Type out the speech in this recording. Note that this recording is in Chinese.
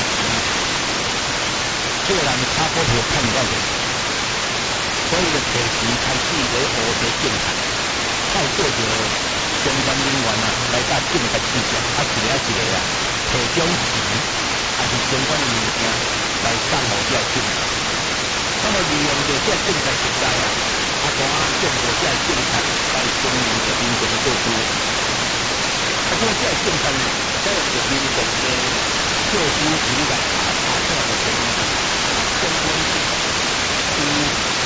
做人差不多看到的，所以就提前开始为学习政策，再做着相关人员来甲政策指示，一个一个提供钱，还是相关的物件来送互这政策。那么利用着这政策实在当政府这政策来宣扬着民众的做出。这政策呢，在人民的措施之内。